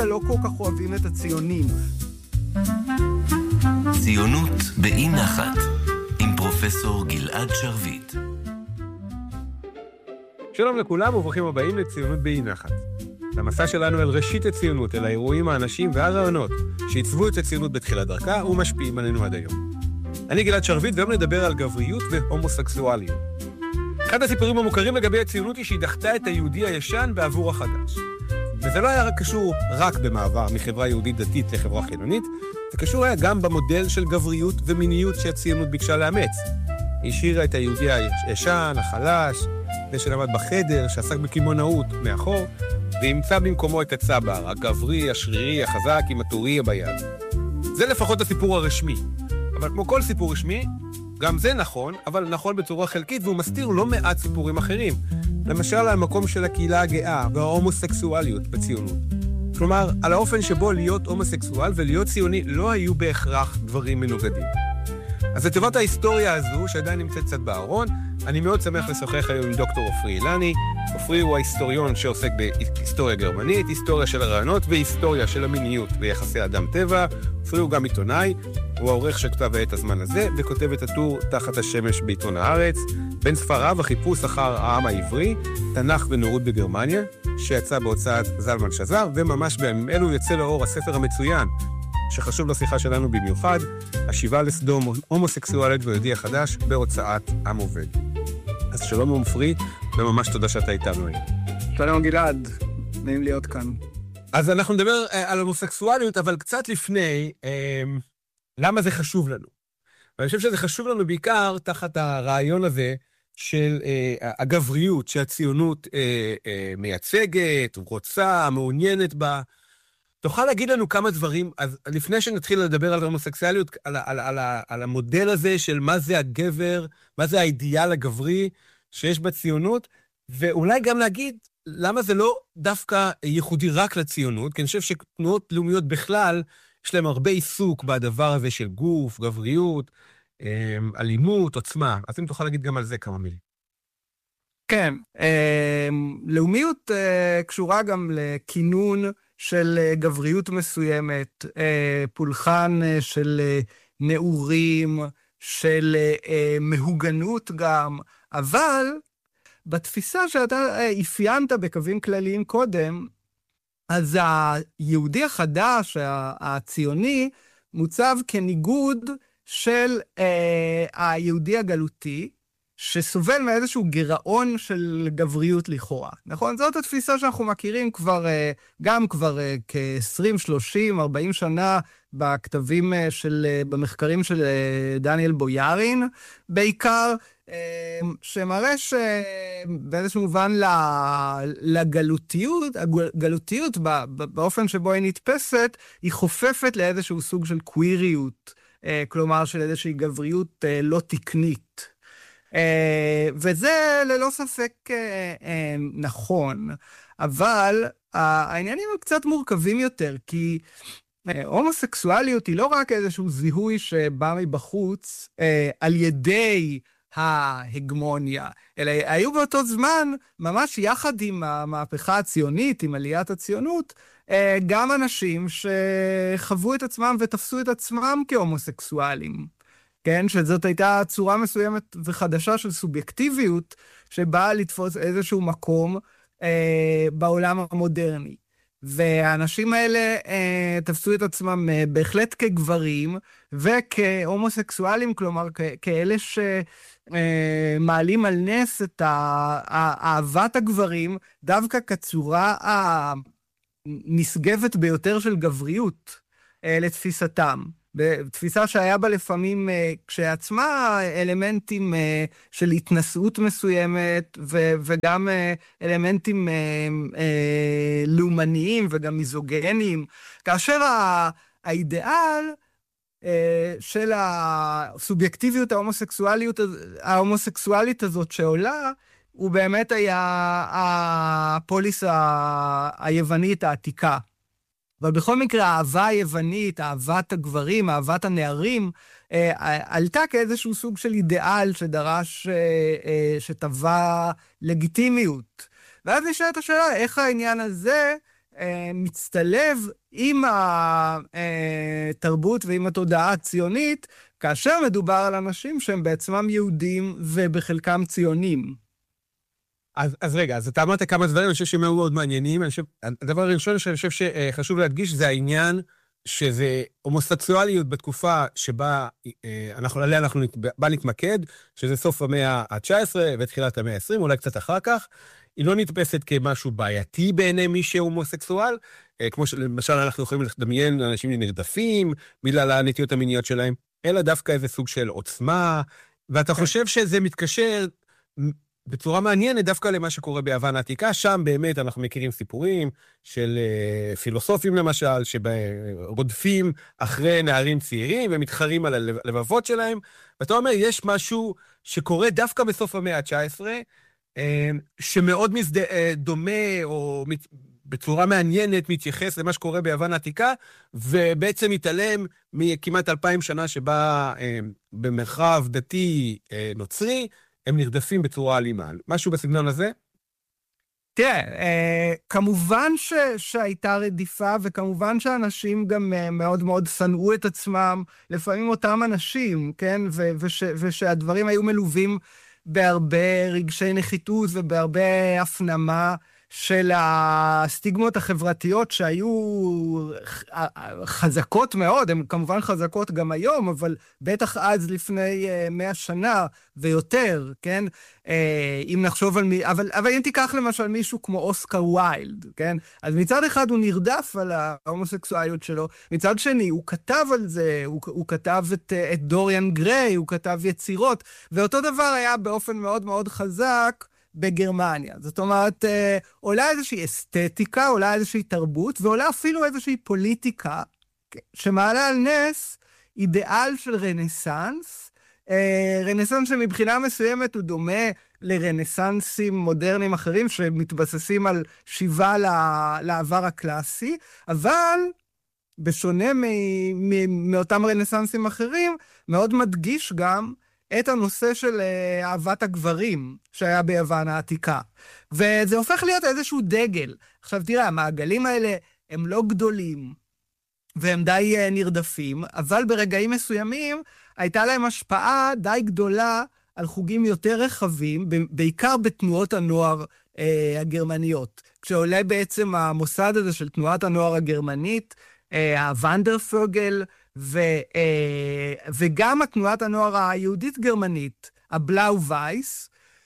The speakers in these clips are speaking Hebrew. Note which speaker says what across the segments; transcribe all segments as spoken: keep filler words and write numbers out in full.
Speaker 1: לא כל כך אוהבים את הציונים.
Speaker 2: ציונות באי נחת, עם פרופסור גלעד שרביט.
Speaker 3: שלום לכולם וברוכים הבאים לציונות באי נחת. המסע שלנו אל ראשית הציונות, אל האירועים, האנשים והרעיונות שעיצבו את הציונות בתחילת דרכה ומשפיעים עלינו עד היום. אני גלעד שרביט, והיום נדבר על גבריות והומוסקסואליות. אחד הסיפורים המוכרים לגבי הציונות היא שהיא דחתה את היהודי הישן בעבור החדש. וזה לא היה רק קשור רק במעבר מחברה יהודית דתית לחברה חילונית, זה קשור היה גם במודל של גבריות ומיניות שהציונות ביקשה לאמץ. היא השאירה את היהודי הישן, החלש, זה שלמד בחדר, שעסק בקימונאות מאחור, והמצא במקומו את הצבר, הגברי, השרירי, החזק, עם הטורי ביד. זה לפחות הסיפור הרשמי. אבל כמו כל סיפור רשמי, גם זה נכון, אבל נכון בצורה חלקית, והוא מסתיר לא מעט סיפורים אחרים. למשל, על המקום של הקהילה הגאה וההומוסקסואליות בציונות. כלומר, על האופן שבו להיות הומוסקסואל ולהיות ציוני לא היו בהכרח דברים מנוגדים. אז לטובת ההיסטוריה הזו, שעדיין נמצאת קצת בארון, אני מאוד שמח לשוחח היום עם דוקטור עופרי אילני. עופרי הוא ההיסטוריון שעוסק בהיסטוריה גרמנית, היסטוריה של הרעיונות והיסטוריה של המיניות ביחסי אדם טבע. עופרי הוא גם עיתונאי, הוא העורך של כתב העת הזמן הזה, וכותב את הטור תחת השמש בעיתון הארץ. בין ספריו החיפוש אחר העם העברי, תנ"ך ונאורות בגרמניה, שיצא בהוצאת זלמן שזר, וממש בימים אלו יצא לאור הספר המצוין, שחשוב לשיחה שלנו במיוחד, השיבה לסדום, הומוסקסואלית ויהודי החדש, בהוצאת עם עובד. אז שלום עופרי, וממש תודה שאתה איתנו היום.
Speaker 1: שלום גלעד, נעים להיות כאן.
Speaker 3: אז אנחנו נדבר על הומוסקסואליות, אבל קצת לפני, אה, למה זה חשוב לנו? ואני חושב שזה חשוב לנו בעיקר תחת הרעיון הזה של אה, הגבריות שהציונות אה, אה, מייצגת, רוצה, מעוניינת בה. תוכל להגיד לנו כמה דברים, אז לפני שנתחיל לדבר על הומוסקסואליות, על, על, על, על, על המודל הזה של מה זה הגבר, מה זה האידיאל הגברי שיש בציונות, ואולי גם להגיד למה זה לא דווקא ייחודי רק לציונות, כי אני חושב שתנועות לאומיות בכלל, יש להם הרבה עיסוק בדבר הזה של גוף, גבריות, אלימות, עוצמה. אז אם תוכל להגיד גם על זה כמה מילים.
Speaker 1: כן, לאומיות קשורה גם לכינון של גבריות מסוימת, פולחן של נעורים, של מהוגנות גם, אבל בתפיסה שאתה אפיינת בקווים כלליים קודם, אז היהודי החדש, הציוני, מוצב כניגוד של היהודי הגלותי, שסובל מאיזשהו גירעון של גבריות לכאורה. נכון? זאת התפיסה שאנחנו מכירים כבר, גם כבר כ-עשרים, שלושים, ארבעים שנה בכתבים של, במחקרים של דניאל בויארין, בעיקר, שמראה שבאיזשהו מובן לגלותיות, הגלותיות באופן שבו היא נתפסת, היא חופפת לאיזשהו סוג של קוויריות, כלומר של איזושהי גבריות לא תקנית. Uh, וזה ללא ספק uh, uh, נכון, אבל uh, העניינים הם קצת מורכבים יותר, כי uh, הומוסקסואליות היא לא רק איזשהו זיהוי שבא מבחוץ uh, על ידי ההגמוניה, אלא היו באותו זמן, ממש יחד עם המהפכה הציונית, עם עליית הציונות, uh, גם אנשים שחוו את עצמם ותפסו את עצמם כהומוסקסואלים. כן, שזאת הייתה צורה מסוימת וחדשה של סובייקטיביות, שבאה לתפוס איזשהו מקום אה, בעולם המודרני. והאנשים האלה אה, תפסו את עצמם אה, בהחלט כגברים, וכהומוסקסואלים, כלומר, כ- כאלה שמעלים אה, על נס את אהבת הגברים, דווקא כצורה הנשגבת ביותר של גבריות אה, לתפיסתם. בתפיסה שהיה בה לפעמים כשעצמה אלמנטים של התנסות מסוימת, ו- וגם אלמנטים לאומניים וגם מיזוגניים, כאשר האידיאל של הסובייקטיביות ההומוסקסואליות, ההומוסקסואלית הזאת שעולה, הוא באמת היה הפוליס היוונית העתיקה. אבל בכל מקרה, האהבה היוונית, אהבת הגברים, אהבת הנערים, אה, עלתה כאיזשהו סוג של אידיאל שדרש, אה, אה, שטבע לגיטימיות. ואז נשאלת השאלה, איך העניין הזה אה, מצטלב עם התרבות ועם התודעה הציונית, כאשר מדובר על אנשים שהם בעצמם יהודים ובחלקם ציונים.
Speaker 3: אז, אז רגע, אז אתה אמרת כמה דברים, אני חושב שהם מאוד מעניינים. אני חושב, הדבר הראשון שאני חושב שחשוב להדגיש, זה העניין שזה הומוסקסואליות בתקופה שבה אנחנו, עליה אנחנו בא נתמקד, שזה סוף המאה ה-תשע עשרה ותחילת המאה ה-עשרים, אולי קצת אחר כך. היא לא נתפסת כמשהו בעייתי בעיני מי שהוא הומוסקסואל, כמו שלמשל אנחנו יכולים לדמיין אנשים נרדפים, בגלל הנטיות המיניות שלהם, אלא דווקא איזה סוג של עוצמה, ואתה חושב שזה מתקשר בצורה מעניינת דווקא למה שקורה ביוון העתיקה, שם באמת אנחנו מכירים סיפורים של פילוסופים למשל, שרודפים אחרי נערים צעירים ומתחרים על הלבבות שלהם, ואתה אומר, יש משהו שקורה דווקא בסוף המאה ה-תשע עשרה, שמאוד דומה או בצורה מעניינת מתייחס למה שקורה ביוון העתיקה, ובעצם מתעלם מכמעט אלפיים שנה שבה במרחב דתי נוצרי, הם נרדפים בצורה אלימה. משהו בסגנון הזה?
Speaker 1: תראה, כמובן ש, שהייתה רדיפה, וכמובן שאנשים גם מאוד מאוד שנאו את עצמם, לפעמים אותם אנשים, כן? ו, וש, ושהדברים היו מלווים בהרבה רגשי נחיתות ובהרבה הפנמה של הסטיגמות החברתיות שהיו חזקות מאוד, הן כמובן חזקות גם היום, אבל בטח אז לפני מאה שנה ויותר, כן? אם נחשוב על מי, אבל, אבל אם תיקח למשל מישהו כמו אוסקר ויילד, כן? אז מצד אחד הוא נרדף על ההומוסקסואליות שלו, מצד שני הוא כתב על זה, הוא, הוא כתב את, את דוריאן גריי, הוא כתב יצירות, ואותו דבר היה באופן מאוד מאוד חזק, בגרמניה. זאת אומרת, עולה איזושהי אסתטיקה, עולה איזושהי תרבות, ועולה אפילו איזושהי פוליטיקה, שמעלה על נס אידיאל של רנסנס, רנסנס שמבחינה מסוימת הוא דומה לרנסנסים מודרניים אחרים, שמתבססים על שיבה לעבר הקלאסי, אבל בשונה מאותם רנסנסים אחרים, מאוד מדגיש גם את הנושא של אהבת הגברים שהיה ביוון העתיקה. וזה הופך להיות איזשהו דגל. עכשיו תראה, המעגלים האלה הם לא גדולים, והם די נרדפים, אבל ברגעים מסוימים הייתה להם השפעה די גדולה על חוגים יותר רחבים, בעיקר בתנועות הנוער אה, הגרמניות. כשעולה בעצם המוסד הזה של תנועת הנוער הגרמנית, אה, הוונדרפוגל, ו, אה, וגם התנועת הנוער היהודית-גרמנית, הבלאו וייס,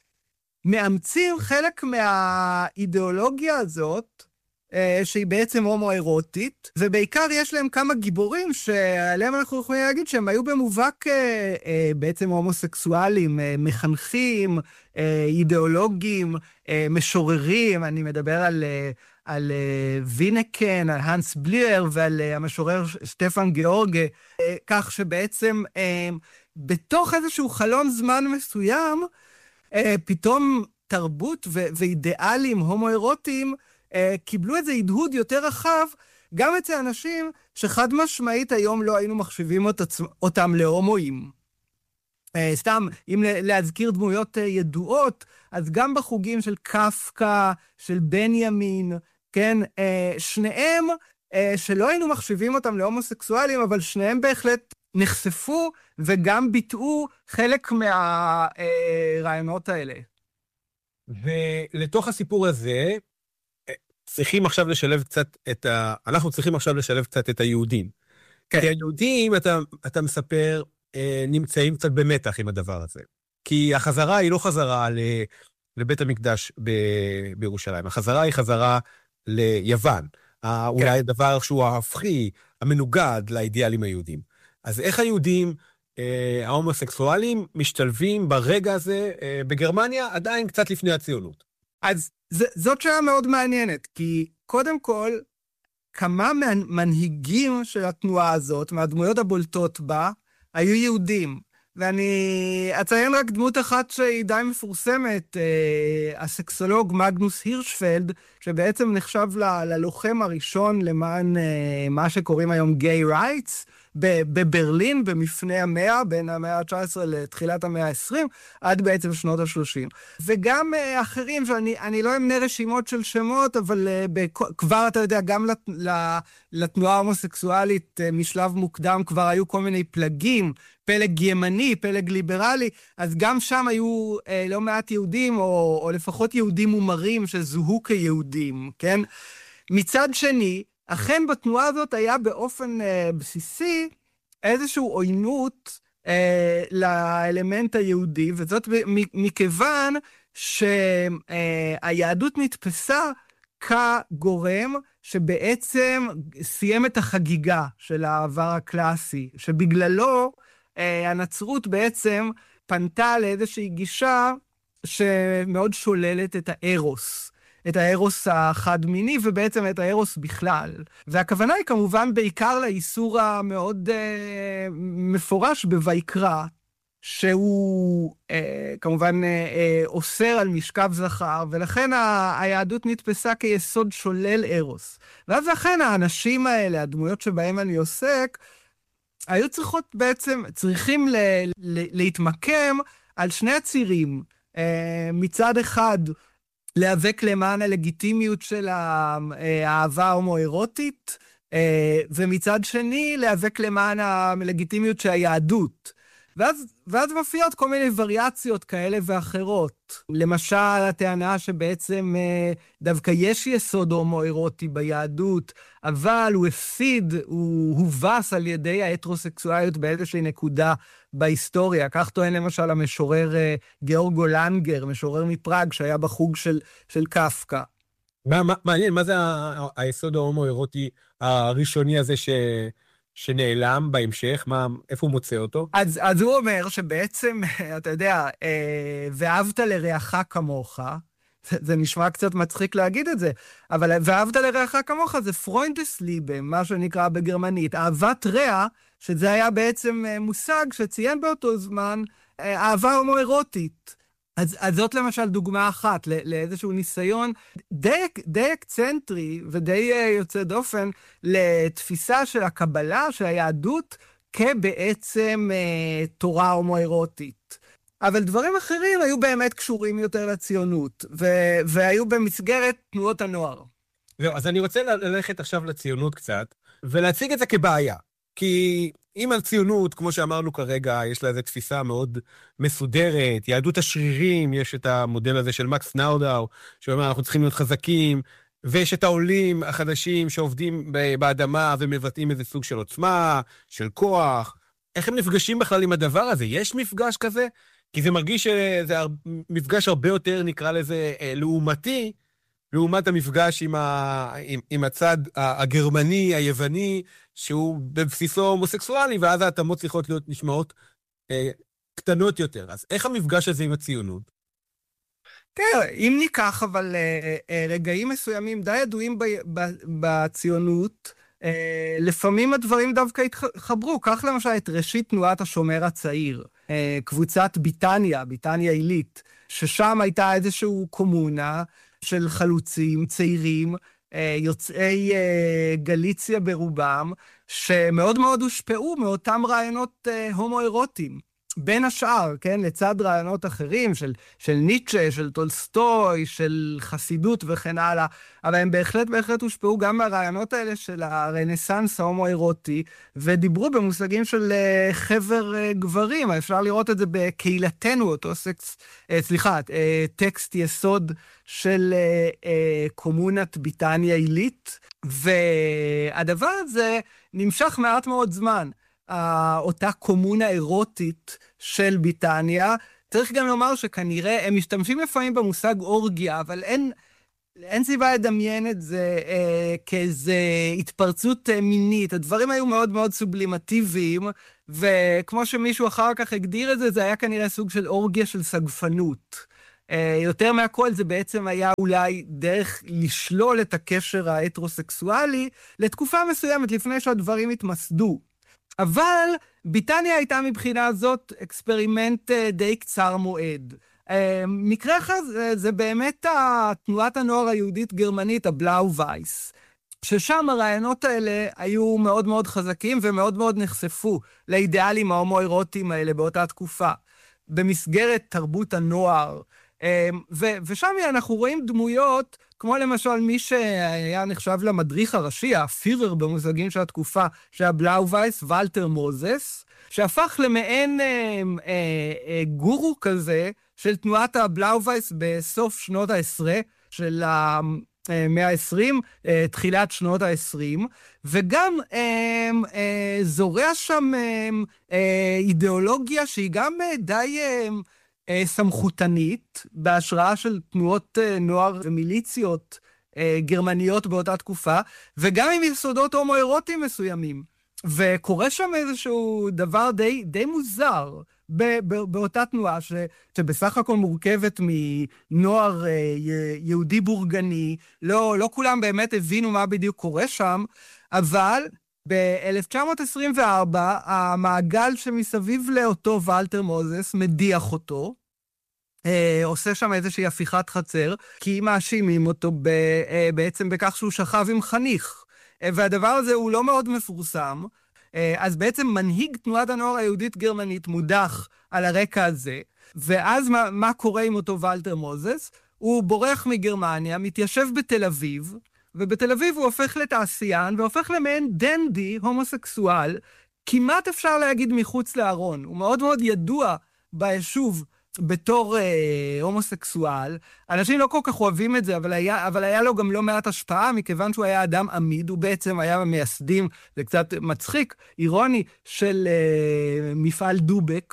Speaker 1: מאמצים חלק מהאידיאולוגיה הזאת, אה, שהיא בעצם הומואירוטית, ובעיקר יש להם כמה גיבורים שעליהם אנחנו יכולים להגיד שהם היו במובהק אה, אה, בעצם הומוסקסואלים, אה, מחנכים, אה, אידיאולוגים, אה, משוררים, אני מדבר על... אה, על וינקן, על הנס בליר ועל המשורר שטפן גיאורגה, כך שבעצם בתוך איזשהו חלון זמן מסוים, פתאום תרבות ואידיאלים הומואירוטיים קיבלו איזה הדהוד יותר רחב, גם אצל אנשים שחד משמעית היום לא היינו מחשיבים אותם להומואים. סתם, אם להזכיר דמויות ידועות, אז גם בחוגים של קפקא, של בנימין, כן, שניהם, שלא היינו מחשיבים אותם להומוסקסואלים, אבל שניהם בהחלט נחשפו וגם ביטאו חלק מהרעיונות האלה.
Speaker 3: ולתוך הסיפור הזה, צריכים עכשיו לשלב קצת את ה... אנחנו צריכים עכשיו לשלב קצת את היהודים. כן. כי היהודים, אתה, אתה מספר, נמצאים קצת במתח עם הדבר הזה. כי החזרה היא לא חזרה לבית המקדש בירושלים. החזרה היא חזרה ליוון. אולי הדבר שהוא ההפכי, המנוגד לאידיאלים היהודים. אז איך היהודים, ההומוסקסואלים, משתלבים ברגע הזה בגרמניה, עדיין קצת לפני הציונות?
Speaker 1: אז זאת שאלה מאוד מעניינת, כי קודם כל, כמה מנהיגים של התנועה הזאת, מהדמויות הבולטות בה, היו יהודים. ואני אציין רק דמות אחת שהיא די מפורסמת, הסקסולוג מגנוס הירשפלד, שבעצם נחשב ל- ללוחם הראשון למען מה שקוראים היום גיי רייטס, בברלין, במפנה המאה, בין המאה ה-תשע עשרה לתחילת המאה ה-עשרים, עד בעצם שנות ה-שלושים. וגם אחרים, שאני אני לא אמנה רשימות של שמות, אבל כבר אתה יודע, גם לתנועה ההומוסקסואלית משלב מוקדם כבר היו כל מיני פלגים, פלג ימני, פלג ליברלי, אז גם שם היו אה, לא מעט יהודים, או, או לפחות יהודים מומרים שזוהו כיהודים, כן? מצד שני, אכן בתנועה הזאת היה באופן אה, בסיסי איזשהו עוינות אה, לאלמנט היהודי, וזאת מכיוון שהיהדות נתפסה כגורם שבעצם סיים את החגיגה של העבר הקלאסי, שבגללו הנצרות בעצם פנתה לאיזושהי גישה שמאוד שוללת את הארוס, את הארוס החד-מיני ובעצם את הארוס בכלל. והכוונה היא כמובן בעיקר לאיסור המאוד אה, מפורש בויקרא, שהוא אה, כמובן אה, אוסר על משכב זכר, ולכן ה- היהדות נתפסה כיסוד שולל ארוס. ואז לכן האנשים האלה, הדמויות שבהם אני עוסק, היו צריכות בעצם, צריכים ל, ל, להתמקם על שני הצירים. אה, מצד אחד, להיאבק למען הלגיטימיות של האהבה ההומואירוטית, אה, ומצד שני, להיאבק למען הלגיטימיות של היהדות. ואז, ואז מופיעות כל מיני וריאציות כאלה ואחרות. למשל, הטענה שבעצם אה, דווקא יש יסוד הומואירוטי ביהדות, אבל הוא הפסיד, הוא הובס על ידי ההטרוסקסואליות באיזושהי נקודה בהיסטוריה. כך טוען למשל המשורר אה, גאורגו לנגר, משורר מפראג, שהיה בחוג של, של קפקא.
Speaker 3: מה, מה, מעניין, מה זה ה- היסוד ההומואירוטי הראשוני הזה ש... שנעלם בהמשך? מה, איפה הוא מוצא אותו?
Speaker 1: אז, אז הוא אומר שבעצם, אתה יודע, אה, ואהבת לרעך כמוך, זה, זה נשמע קצת מצחיק להגיד את זה, אבל ואהבת לרעך כמוך זה פרוינדסליבה, מה שנקרא בגרמנית, אהבת רע, שזה היה בעצם מושג שציין באותו זמן, אהבה הומואירוטית. אז, אז זאת למשל דוגמה אחת לא, לאיזשהו ניסיון די, די אקצנטרי ודי יוצא דופן לתפיסה של הקבלה, של היהדות, כבעצם אה, תורה הומואירוטית. אבל דברים אחרים היו באמת קשורים יותר לציונות, ו- והיו במסגרת תנועות הנוער.
Speaker 3: זהו, אז אני רוצה ללכת עכשיו לציונות קצת, ולהציג את זה כבעיה. כי אם הציונות, כמו שאמרנו כרגע, יש לה איזו תפיסה מאוד מסודרת, יהדות השרירים, יש את המודל הזה של מקס נאודאו, שאומר, אנחנו צריכים להיות חזקים, ויש את העולים החדשים שעובדים באדמה ומבטאים איזה סוג של עוצמה, של כוח. איך הם נפגשים בכלל עם הדבר הזה? יש מפגש כזה? כי זה מרגיש שזה מפגש הרבה יותר, נקרא לזה, לעומתי, לעומת המפגש עם, ה... עם, עם הצד הגרמני, היווני, שהוא בבסיסו הומוסקסואלי, ואז ההתאמות צריכות להיות נשמעות אה, קטנות יותר. אז איך המפגש הזה עם הציונות?
Speaker 1: תראה, אם ניקח אבל אה, אה, רגעים מסוימים די ידועים ב, ב, בציונות, אה, לפעמים הדברים דווקא התחברו. כך למשל את ראשית תנועת השומר הצעיר, אה, קבוצת ביטניה, ביטניה עילית, ששם הייתה איזשהו קומונה של חלוצים, צעירים, יוצאי גליציה ברובם, שמאוד מאוד הושפעו מאותם רעיונות הומואירוטיים. בין השאר, כן, לצד רעיונות אחרים של, של ניטשה, של טולסטוי, של חסידות וכן הלאה, אבל הם בהחלט בהחלט הושפעו גם מהרעיונות האלה של הרנסנס ההומואירוטי, ודיברו במושגים של חבר גברים. אפשר לראות את זה בקהילתנו, אותו סקס, סליחה, טקסט יסוד של קומונת ביטניה עילית, והדבר הזה נמשך מעט מאוד זמן. אותה קומונה אירוטית של ביטניה. צריך גם לומר שכנראה הם משתמשים לפעמים במושג אורגיה, אבל אין, אין סיבה לדמיין את זה אה, כאיזו התפרצות אה, מינית. הדברים היו מאוד מאוד סובלימטיביים, וכמו שמישהו אחר כך הגדיר את זה, זה היה כנראה סוג של אורגיה של סגפנות. אה, יותר מהכל זה בעצם היה אולי דרך לשלול את הקשר ההטרוסקסואלי לתקופה מסוימת לפני שהדברים התמסדו. אבל ביטניה הייתה מבחינה זאת אקספרימנט די קצר מועד. מקרה אחר זה באמת תנועת הנוער היהודית גרמנית, הבלאו וייס, ששם הרעיונות האלה היו מאוד מאוד חזקים ומאוד מאוד נחשפו לאידיאלים ההומואירוטיים האלה באותה תקופה, במסגרת תרבות הנוער. ו- ושם אנחנו רואים דמויות, כמו למשל מי שהיה נחשב למדריך הראשי, הפירר במושגים של התקופה, שהיה בלאו-וייס, ולטר מוזס, שהפך למעין אה, אה, אה, גורו כזה של תנועת הבלאו-וייס בסוף שנות העשרה של המאה ה-עשרים, אה, תחילת שנות ה-עשרים, וגם אה, אה, זורע שם אה, אה, אידיאולוגיה שהיא גם אה, די אה, סמכותנית, בהשראה של תנועות אה, נוער ומיליציות אה, גרמניות באותה תקופה, וגם עם יסודות הומואירוטיים מסוימים. וקורה שם איזשהו דבר די, די מוזר ב- ב- באותה תנועה, ש- שבסך הכל מורכבת מנוער אה, יהודי בורגני, לא, לא כולם באמת הבינו מה בדיוק קורה שם, אבל ב-אלף תשע מאות עשרים וארבע המעגל שמסביב לאותו ולטר מוזס מדיח אותו, אה, עושה שם איזושהי הפיכת חצר, כי מאשימים אותו ב- אה, בעצם בכך שהוא שכב עם חניך. והדבר הזה הוא לא מאוד מפורסם, אז בעצם מנהיג תנועת הנוער היהודית גרמנית מודח על הרקע הזה, ואז מה, מה קורה עם אותו ולטר מוזס? הוא בורח מגרמניה, מתיישב בתל אביב, ובתל אביב הוא הופך לתעשיין, והופך למעין דנדי הומוסקסואל, כמעט אפשר להגיד מחוץ לארון. הוא מאוד מאוד ידוע ביישוב בתור אה, הומוסקסואל. אנשים לא כל כך אוהבים את זה, אבל היה, אבל היה לו גם לא מעט השפעה, מכיוון שהוא היה אדם עמיד, הוא בעצם היה מייסדים, זה קצת מצחיק, אירוני, של אה, מפעל דובק.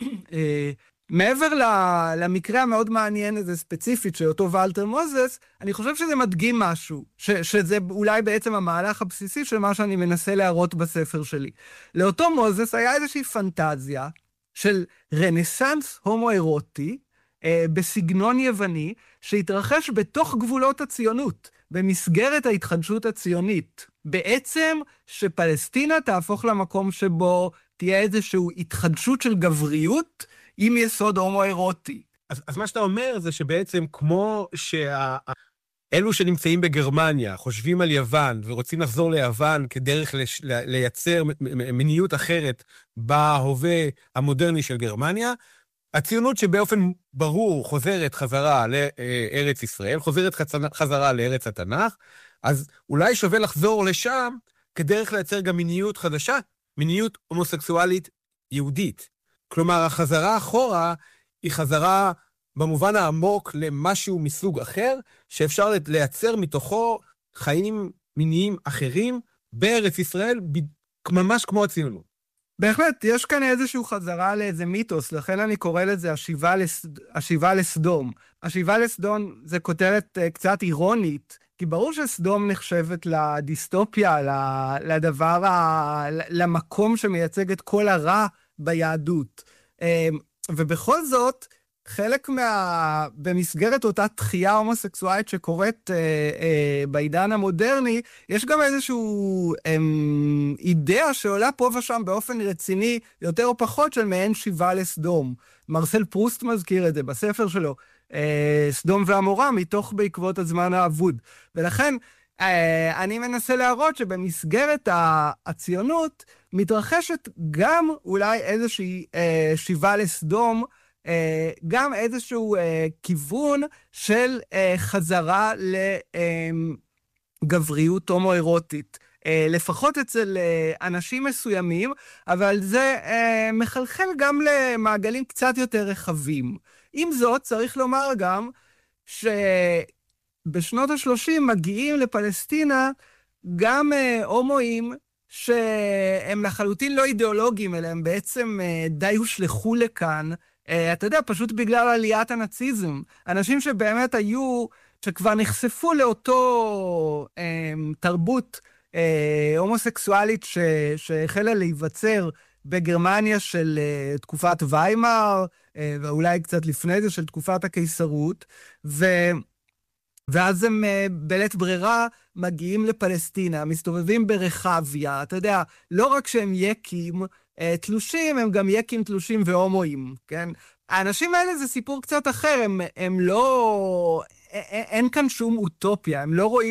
Speaker 1: אה, מעבר למקרה המאוד מעניין הזה ספציפית של אותו ולטר מוזס, אני חושב שזה מדגים משהו, ש, שזה אולי בעצם המהלך הבסיסי של מה שאני מנסה להראות בספר שלי. לאותו מוזס היה איזושהי פנטזיה, של רנסנס הומואירוטי, אה, בסגנון יווני, שהתרחש בתוך גבולות הציונות, במסגרת ההתחדשות הציונית. בעצם שפלסטינה תהפוך למקום שבו תהיה איזושהי התחדשות של גבריות, עם יסוד הומואירוטי.
Speaker 3: אז, אז מה שאתה אומר זה שבעצם כמו שה... אלו שנמצאים בגרמניה, חושבים על יוון ורוצים לחזור ליוון כדרך לש... לייצר מיניות אחרת בהווה המודרני של גרמניה, הציונות שבאופן ברור חוזרת חזרה לארץ ישראל, חוזרת חזרה לארץ התנ"ך, אז אולי שווה לחזור לשם כדרך לייצר גם מיניות חדשה, מיניות הומוסקסואלית יהודית. כלומר, החזרה אחורה היא חזרה במובן העמוק למשהו מסוג אחר, שאפשר לייצר מתוכו חיים מיניים אחרים בארץ ישראל, ממש כמו הציונות.
Speaker 1: בהחלט, יש כאן איזשהו חזרה לאיזה מיתוס, לכן אני קורא לזה השיבה, לס... השיבה לסדום. השיבה לסדום זה כותרת קצת אירונית, כי ברור שסדום נחשבת לדיסטופיה, לדבר, ה... למקום שמייצג את כל הרע ביהדות. ובכל זאת, חלק מה... במסגרת אותה תחייה הומוסקסואלית שקורית אה, אה, בעידן המודרני, יש גם איזשהו אה, אידאה שעולה פה ושם באופן רציני, יותר או פחות של מעין שיבה לסדום. מרסל פרוסט מזכיר את זה בספר שלו, אה, סדום ועמורה, מתוך בעקבות הזמן האבוד. ולכן אה, אני מנסה להראות שבמסגרת הציונות מתרחשת גם אולי איזושהי אה, שיבה לסדום, גם איזשהו כיוון של חזרה לגבריות הומואירוטית. לפחות אצל אנשים מסוימים, אבל זה מחלחל גם למעגלים קצת יותר רחבים. עם זאת, צריך לומר גם שבשנות ה-שלושים מגיעים לפלסטינה גם הומואים שהם לחלוטין לא אידיאולוגיים, אלא הם בעצם די הושלחו לכאן, אתה יודע, פשוט בגלל עליית הנאציזם. אנשים שבאמת היו, שכבר נחשפו לאותו אה, תרבות אה, הומוסקסואלית ש, שהחלה להיווצר בגרמניה של אה, תקופת ויימאר, אה, ואולי קצת לפני זה של תקופת הקיסרות, ו... ואז הם אה, בלית ברירה מגיעים לפלסטינה, מסתובבים ברחביה, אתה יודע, לא רק שהם יקים, תלושים, הם גם יקים תלושים והומואים, כן? האנשים האלה זה סיפור קצת אחר, הם, הם לא... אין כאן שום אוטופיה, הם לא רואים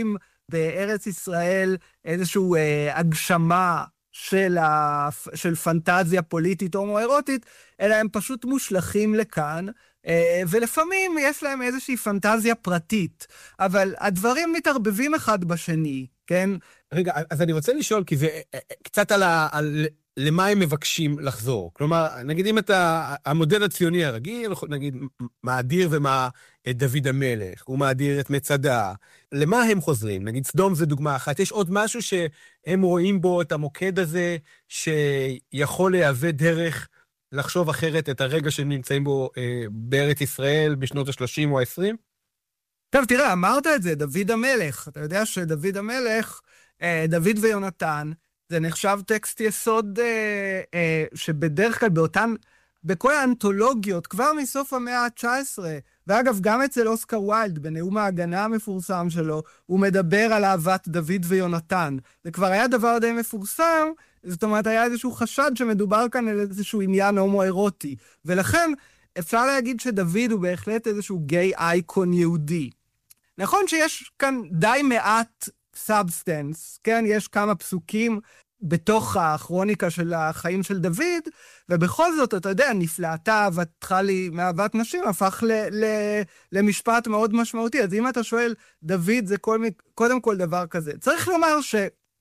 Speaker 1: בארץ ישראל איזושהי אה, הגשמה של, ה... של פנטזיה פוליטית הומואירוטית, אלא הם פשוט מושלכים לכאן, אה, ולפעמים יש להם איזושהי פנטזיה פרטית, אבל הדברים מתערבבים אחד בשני, כן?
Speaker 3: רגע, אז אני רוצה לשאול, כי זה קצת על, ה... על למה הם מבקשים לחזור. כלומר, נגיד אם אתה, המודל הציוני הרגיל, נגיד, מאדיר ומה את דוד המלך, הוא מאדיר את מצדה, למה הם חוזרים? נגיד, סדום זה דוגמה אחת. יש עוד משהו שהם רואים בו את המוקד הזה, שיכול להיאבד דרך לחשוב אחרת את הרגע שנמצאים בו אה, בארץ ישראל בשנות ה-שלושים או ה-עשרים?
Speaker 1: טוב, תראה, אמרת את זה, דוד המלך. אתה יודע שדוד המלך, אה, דוד ויונתן, זה נחשב טקסט יסוד אה, אה, שבדרך כלל באותן, בכל האנתולוגיות, כבר מסוף המאה ה-תשע עשרה, ואגב, גם אצל אוסקר ויילד, בנאום ההגנה המפורסם שלו, הוא מדבר על אהבת דוד ויונתן. זה כבר היה דבר די מפורסם, זאת אומרת, היה איזשהו חשד שמדובר כאן על איזשהו עניין הומואירוטי. ולכן, אפשר להגיד שדוד הוא בהחלט איזשהו גיי אייקון יהודי. נכון שיש כאן די מעט סאבסטנס, כן? יש כמה פסוקים בתוך הכרוניקה של החיים של דוד, ובכל זאת, אתה יודע, נפלאתה אהבתך לי מאהבת נשים, הפך ל- ל- למשפט מאוד משמעותי. אז אם אתה שואל, דוד זה כל, קודם כל דבר כזה. צריך לומר ש...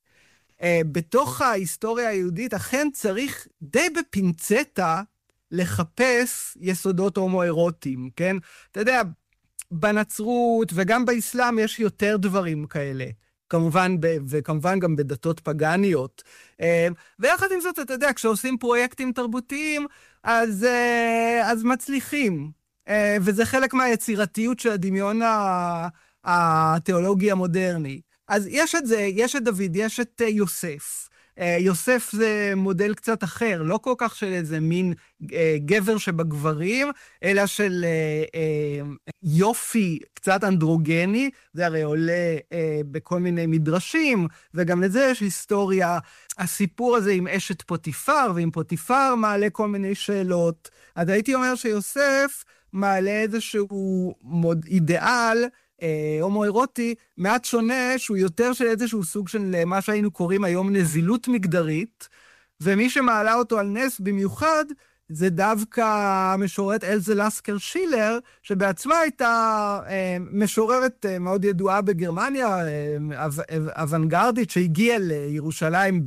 Speaker 1: בתוך ההיסטוריה היהודית, אכן צריך די בפינצטה לחפש יסודות הומואירוטיים, כן? אתה יודע, בנצרות וגם באסלאם יש יותר דברים כאלה, כמובן, וכמובן גם בדתות פגניות. ויחד עם זאת, אתה יודע, כשעושים פרויקטים תרבותיים, אז, אז מצליחים. וזה חלק מהיצירתיות של הדמיון התיאולוגי המודרני. אז יש את זה, יש את דוד, יש את יוסף. יוסף זה מודל קצת אחר, לא כל כך של איזה מין גבר שבגברים, אלא של יופי קצת אנדרוגני, זה הרי עולה בכל מיני מדרשים, וגם לזה יש היסטוריה. הסיפור הזה עם אשת פוטיפר, ועם פוטיפר מעלה כל מיני שאלות. אז הייתי אומר שיוסף מעלה איזשהו מוד אידיאל, הומואירוטי, מעט שונה, שהוא יותר של איזשהו סוג של מה שהיינו קוראים היום נזילות מגדרית, ומי שמעלה אותו על נס במיוחד, זה דווקא המשוררת אלזה לסקר שילר, שבעצמה הייתה משוררת מאוד ידועה בגרמניה, אוונגרדית, שהגיעה לירושלים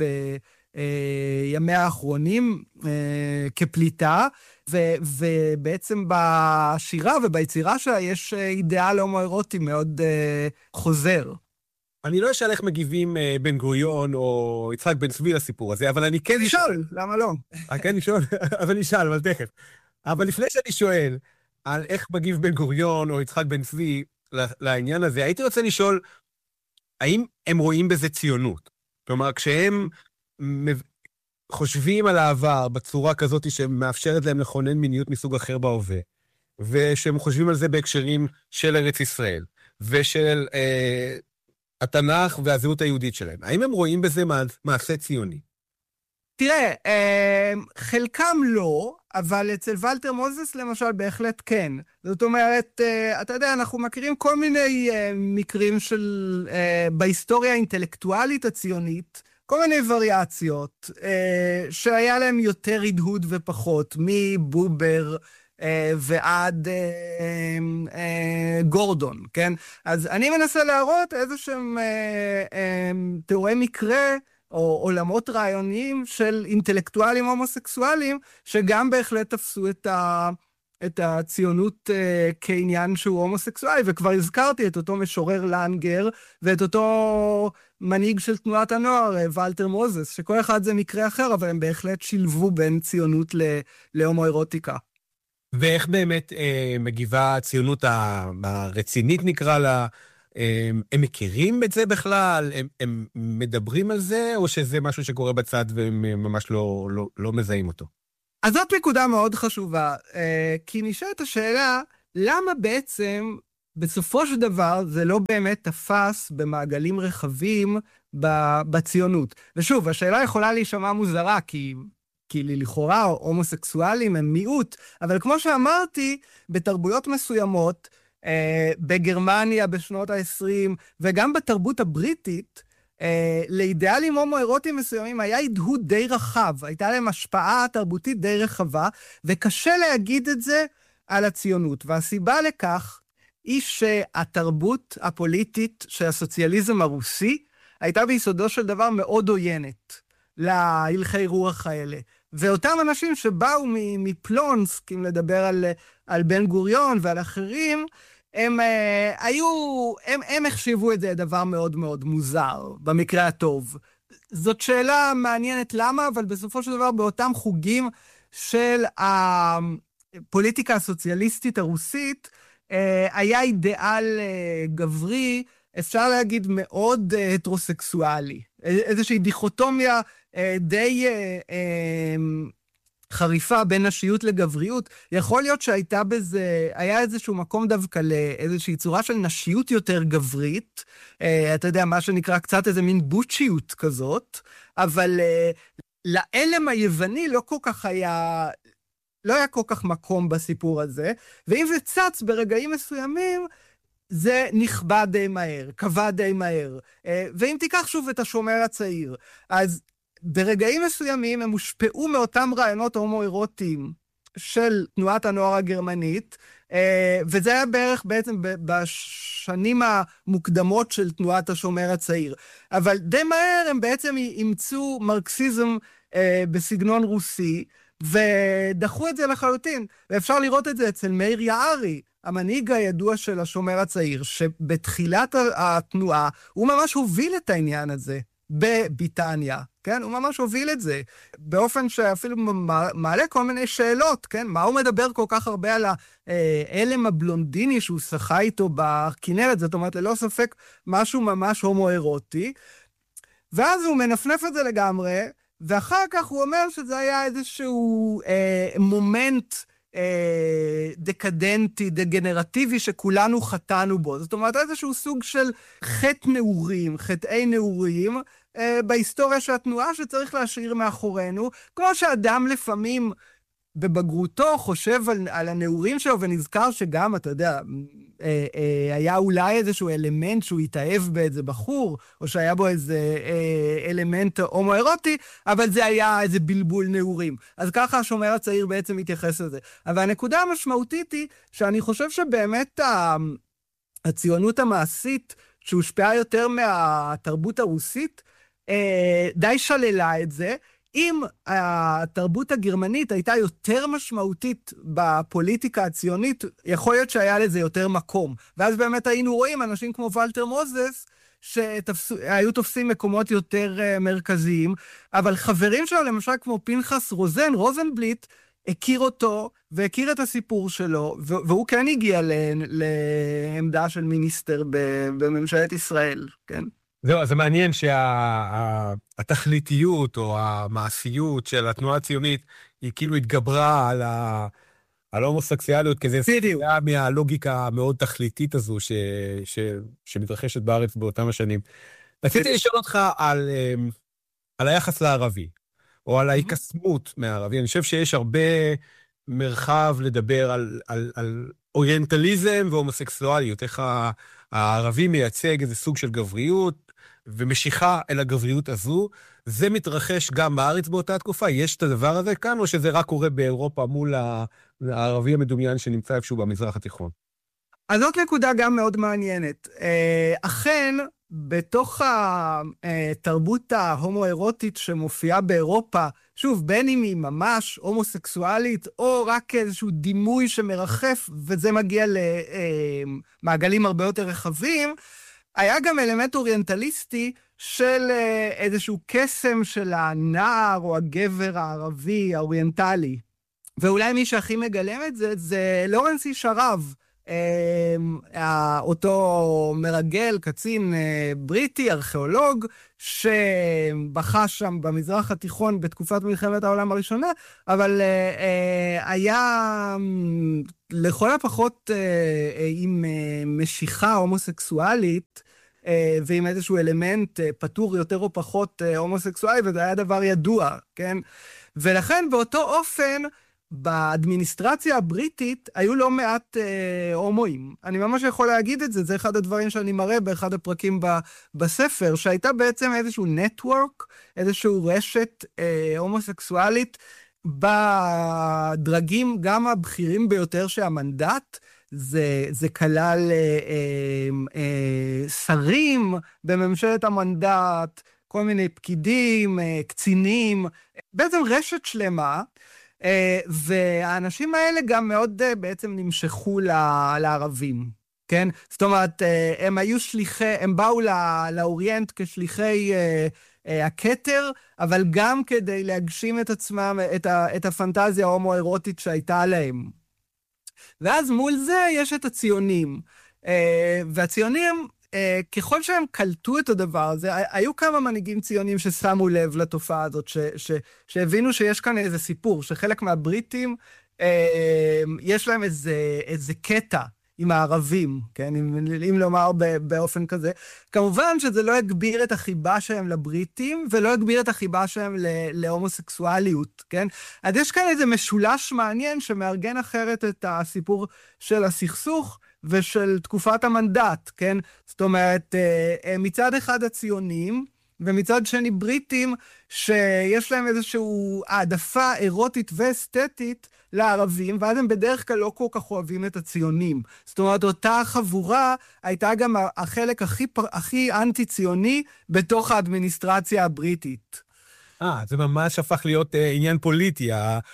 Speaker 1: בימיה האחרונים כפליטה, ו- ובעצם בשירה וביצירה שלה יש אידיאל הומואירוטי מאוד uh, חוזר.
Speaker 3: אני לא אשאל איך מגיבים uh, בן גוריון או יצחק בן צבי לסיפור הזה, אבל אני כן...
Speaker 1: נשאל, למה לא?
Speaker 3: כן, נשאל, אבל נשאל, אבל תכף. אבל לפני שאני שואל על איך מגיב בן גוריון או יצחק בן צבי לעניין הזה, הייתי רוצה לשאול, האם הם רואים בזה ציונות? כלומר, כשהם... חושבים על העבר בצורה כזאת שמאפשרת להם לכונן מיניות מסוג אחר בהווה, ושהם חושבים על זה בהקשרים של ארץ ישראל, ושל אה, התנ"ך והזהות היהודית שלהם. האם הם רואים בזה מעשה ציוני?
Speaker 1: תראה, אה, חלקם לא, אבל אצל ולטר מוזס למשל בהחלט כן. זאת אומרת, אה, אתה יודע, אנחנו מכירים כל מיני אה, מקרים של, אה, בהיסטוריה האינטלקטואלית הציונית, כל מיני וריאציות, אה, שהיה להם יותר הדהוד ופחות, מבובר אה, ועד אה, אה, גורדון, כן? אז אני מנסה להראות איזשהם אה, אה, תיאורי מקרה, או עולמות רעיוניים של אינטלקטואלים הומוסקסואלים, שגם בהחלט תפסו את ה... את הציונות uh, כעניין שהוא הומוסקסואלי, וכבר הזכרתי את אותו משורר לנגר, ואת אותו מנהיג של תנועת הנוער, ולטר מוזס, שכל אחד זה מקרה אחר, אבל הם בהחלט שילבו בין ציונות ל- להומואירוטיקה.
Speaker 3: ואיך באמת אה, מגיבה הציונות הרצינית נקרא לה? אה, הם מכירים את זה בכלל? הם, הם מדברים על זה, או שזה משהו שקורה בצד והם ממש לא, לא, לא מזהים אותו?
Speaker 1: אז זאת נקודה מאוד חשובה, כי נשאלת השאלה, למה בעצם בסופו של דבר זה לא באמת תפס במעגלים רחבים בציונות? ושוב, השאלה יכולה להישמע מוזרה, כי, כי לכאורה הומוסקסואלים הם מיעוט, אבל כמו שאמרתי, בתרבויות מסוימות, בגרמניה בשנות ה-עשרים, וגם בתרבות הבריטית, לאידיאלים הומואירוטיים מסוימים היה הדהוד די רחב, הייתה להם השפעה תרבותית די רחבה, וקשה להגיד את זה על הציונות. והסיבה לכך היא שהתרבות הפוליטית של הסוציאליזם הרוסי הייתה ביסודו של דבר מאוד עוינת להלכי רוח האלה. ואותם אנשים שבאו מפלונסק, אם לדבר על, על בן גוריון ועל אחרים, הם אה, היו, הם, הם החשיבו את זה דבר מאוד מאוד מוזר, במקרה הטוב. זאת שאלה מעניינת למה, אבל בסופו של דבר באותם חוגים של הפוליטיקה הסוציאליסטית הרוסית, אה, היה אידיאל אה, גברי, אפשר להגיד מאוד אה, הטרוסקסואלי. איזושהי דיכוטומיה אה, די אה, אה, חריפה בין נשיות לגבריות. יכול להיות שהייתה בזה, היה איזשהו מקום דווקא לאיזושהי צורה של נשיות יותר גברית, אה, אתה יודע, מה שנקרא קצת איזה מין בוצ'יות כזאת, אבל אה, לאלם היווני לא כל כך היה, לא היה כל כך מקום בסיפור הזה, ואם זה צץ ברגעים מסוימים, זה נכבה די מהר, קבע די מהר. ואם תיקח שוב את השומר הצעיר, אז ברגעים מסוימים הם הושפעו מאותם רעיונות הומואירוטיים של תנועת הנוער הגרמנית, וזה היה בערך בעצם בשנים המוקדמות של תנועת השומר הצעיר. אבל די מהר הם בעצם אימצו מרקסיזם בסגנון רוסי, ודחו את זה לחלוטין. ואפשר לראות את זה אצל מאיר יערי, המנהיג הידוע של השומר הצעיר, שבתחילת התנועה הוא ממש הוביל את העניין הזה בביטניה, כן? הוא ממש הוביל את זה, באופן שאפילו מעלה כל מיני שאלות, כן? מה הוא מדבר כל כך הרבה על האלם הבלונדיני שהוא שחה איתו בכנרת, זאת אומרת, ללא ספק משהו ממש הומואירוטי, ואז הוא מנפנף את זה לגמרי, ואחר כך הוא אומר שזה היה איזשהו אה, מומנט אה, דקדנטי, דגנרטיבי, שכולנו חטאנו בו. זאת אומרת, איזשהו סוג של חטא נעורים, חטאי נעורים, אה, בהיסטוריה של התנועה שצריך להשאיר מאחורינו, כמו שאדם לפעמים בבגרותו חושב על, על הנעורים שלו, ונזכר שגם, אתה יודע, אה, אה, היה אולי איזשהו אלמנט שהוא התאהב באיזה בחור, או שהיה בו איזה אה, אלמנט הומואירוטי, אבל זה היה איזה בלבול נעורים. אז ככה השומר הצעיר בעצם מתייחס לזה. אבל הנקודה המשמעותית היא, שאני חושב שבאמת הציונות המעשית, שהושפעה יותר מהתרבות הרוסית, אה, די שללה את זה, אם התרבות הגרמנית הייתה יותר משמעותית בפוליטיקה הציונית, יכול להיות שהיה לזה יותר מקום. ואז באמת היינו רואים אנשים כמו ולטר מוזס, שהיו תופסים מקומות יותר מרכזיים, אבל חברים שלו, למשל כמו פנחס רוזן, רוזנבליט, הכיר אותו והכיר את הסיפור שלו, והוא כן הגיע לעמדה של מיניסטר בממשלת ישראל, כן?
Speaker 3: זהו, אז זה מעניין שהתכליתיות או המעשיות של התנועה הציונית היא כאילו התגברה על ה... על ההומוסקסואליות, כי זה סטייה מהלוגיקה המאוד תכליתית הזו ש... ש... שמתרחשת בארץ באותם השנים. רציתי לשאול אותך על, על היחס לערבי, או על ההיקסמות מהערבי. אני חושב שיש הרבה מרחב לדבר על, על, על אוריינטליזם והומוסקסואליות, איך הערבי מייצג איזה סוג של גבריות, ומשיכה אל הגבריות הזו. זה מתרחש גם בארץ באותה תקופה? יש את הדבר הזה כאן, או שזה רק קורה באירופה מול הערבי המדומיין שנמצא איפשהו במזרח התיכון?
Speaker 1: אז זאת נקודה גם מאוד מעניינת. אכן, בתוך התרבות ההומואירוטית שמופיעה באירופה, שוב, בין אם היא ממש הומוסקסואלית, או רק איזשהו דימוי שמרחף, וזה מגיע למעגלים הרבה יותר רחבים, היה גם אלמנט אוריינטליסטי של איזשהו קסם של הנער או הגבר הערבי האוריינטלי. ואולי מי שהכי מגלם את זה, זה לורנס איש ערב, אותו מרגל, קצין בריטי, ארכיאולוג, שבחש שם במזרח התיכון בתקופת מלחמת העולם הראשונה, אבל היה לכל הפחות עם משיכה הומוסקסואלית, ועם איזשהו אלמנט פטור יותר או פחות הומוסקסואלי, וזה היה דבר ידוע, כן? ולכן באותו אופן, באדמיניסטרציה הבריטית היו לא מעט אה, הומואים. אני ממש יכול להגיד את זה, זה אחד הדברים שאני מראה באחד הפרקים ב, בספר, שהייתה בעצם איזשהו נטוורק, איזשהו רשת אה, הומוסקסואלית, בדרגים גם הבכירים ביותר שהמנדט, זה, זה כלל אה, אה, אה, שרים בממשלת המנדט, כל מיני פקידים, אה, קצינים, בעצם רשת שלמה, אה, והאנשים האלה גם מאוד אה, בעצם נמשכו לערבים, כן? זאת אומרת, אה, הם היו שליחי, הם באו לא, לאוריינט כשליחי אה, אה, הכתר, אבל גם כדי להגשים את עצמם, את, ה, את הפנטזיה ההומואירוטית שהייתה להם. ואז מול זה יש את הציונים. והציונים, ככל שהם קלטו את הדבר הזה, היו כמה מנהיגים ציונים ששמו לב לתופעה הזאת, ש, ש, שהבינו שיש כאן איזה סיפור, שחלק מהבריטים, יש להם איזה, איזה קטע עם הערבים, כן? אם, אם לומר באופן כזה. כמובן שזה לא הגביר את החיבה שלהם לבריטים, ולא הגביר את החיבה שלהם להומוסקסואליות, כן? אז יש כאן איזה משולש מעניין שמארגן אחרת את הסיפור של הסכסוך ושל תקופת המנדט, כן? זאת אומרת, מצד אחד הציונים, ומצד שני בריטים, שיש להם איזושהי העדפה אירוטית ואסתטית לערבים, ואז הם בדרך כלל לא כל כך אוהבים את הציונים. זאת אומרת, אותה חבורה הייתה גם החלק הכי, הכי אנטי-ציוני בתוך האדמיניסטרציה הבריטית.
Speaker 3: אה, זה ממש הפך להיות אה, עניין פוליטי,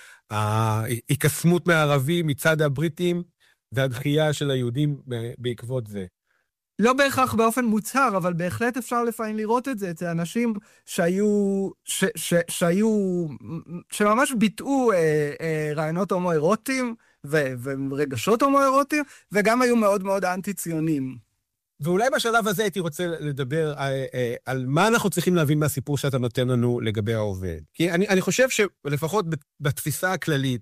Speaker 3: ההיקסמות מהערבים מצד הבריטים, והדחייה של היהודים בעקבות זה.
Speaker 1: לא בהכרח באופן מוצהר, אבל בהחלט אפשר לפעמים לראות את זה, אצל אנשים שהיו, ש, ש, שהיו, שממש ביטאו אה, אה, רעיונות הומואירוטיים ו, ורגשות הומואירוטיים, וגם היו מאוד מאוד אנטי-ציונים.
Speaker 3: ואולי בשלב הזה הייתי רוצה לדבר על, על מה אנחנו צריכים להבין מהסיפור שאתה נותן לנו לגבי העובד. כי אני, אני חושב שלפחות בתפיסה הכללית,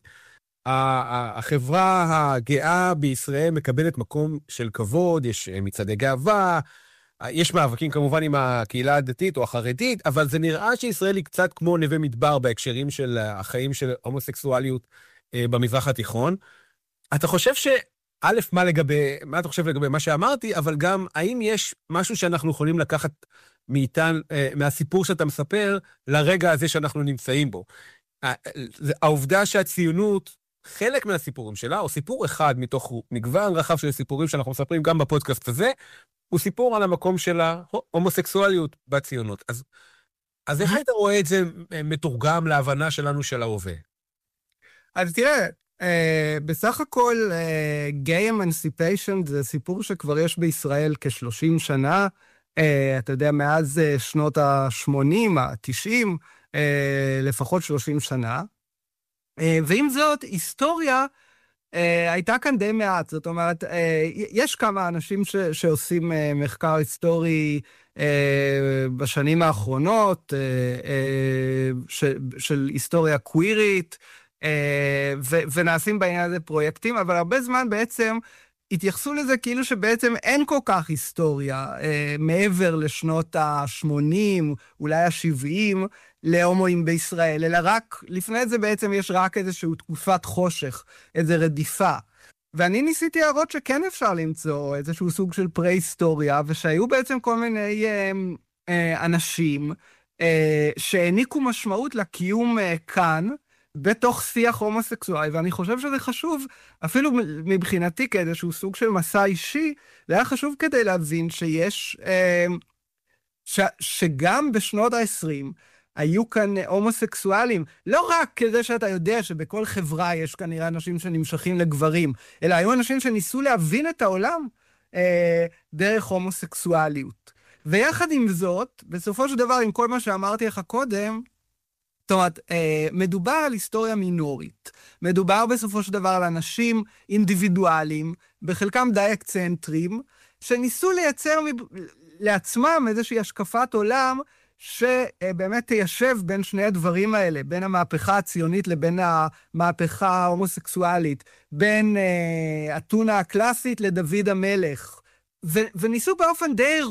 Speaker 3: החברה הגאה בישראל מקבלת מקום של כבוד, יש מצעדי גאווה, יש מאבקים כמובן עם הקהילה הדתית או החרדית, אבל זה נראה שישראל היא קצת כמו נווה מדבר בהקשרים של החיים של הומוסקסואליות במזרח התיכון. אתה חושב ש... א', מה לגבי, מה אתה חושב לגבי מה שאמרתי, אבל גם האם יש משהו שאנחנו יכולים לקחת מאיתן, מהסיפור שאתה מספר, לרגע הזה שאנחנו נמצאים בו. העובדה שהציונות, חלק מהסיפורים שלה, או סיפור אחד מתוך מגוון רחב של סיפורים שאנחנו מספרים גם בפודקאסט הזה, הוא סיפור על המקום של ההומוסקסואליות בציונות. אז, אז איך היית רואה את זה מתורגם להבנה שלנו של ההווה?
Speaker 1: אז תראה, Uh, בסך הכל, uh, gay emancipation זה סיפור שכבר יש בישראל כ-שלושים שנה, uh, אתה יודע, מאז uh, שנות ה-שמונים, ה-תשעים, uh, לפחות שלושים שנה. Uh, ועם זאת, היסטוריה uh, הייתה כאן די מעט. זאת אומרת, uh, יש כמה אנשים ש- שעושים uh, מחקר היסטורי uh, בשנים האחרונות, uh, uh, ש- של היסטוריה קווירית, ו- ונעשים בעניין הזה פרויקטים, אבל הרבה זמן בעצם התייחסו לזה כאילו שבעצם אין כל כך היסטוריה מעבר לשנות ה-שמונים, אולי ה-שבעים, להומואים בישראל, אלא רק, לפני זה בעצם יש רק איזושהי תקופת חושך, איזו רדיפה. ואני ניסיתי להראות שכן אפשר למצוא איזשהו סוג של פרה-היסטוריה, ושהיו בעצם כל מיני אה, אה, אנשים אה, שהעניקו משמעות לקיום אה, כאן, בתוך שיח הומוסקסואלי, ואני חושב שזה חשוב, אפילו מבחינתי כאיזשהו סוג של מסע אישי, זה היה חשוב כדי להבין שיש, ש, שגם בשנות ה-עשרים, היו כאן הומוסקסואלים, לא רק כזה שאתה יודע שבכל חברה יש כנראה אנשים שנמשכים לגברים, אלא היו אנשים שניסו להבין את העולם אה, דרך הומוסקסואליות. ויחד עם זאת, בסופו של דבר, עם כל מה שאמרתי לך קודם, זאת אומרת, מדובר על היסטוריה מינורית. מדובר בסופו של דבר על אנשים אינדיבידואליים, בחלקם די אקצנטרים, שניסו לייצר לעצמם איזושהי השקפת עולם, שבאמת תיישב בין שני הדברים האלה, בין המהפכה הציונית לבין המהפכה ההומוסקסואלית, בין אתונה הקלאסית לדוד המלך. ו- וניסו באופן די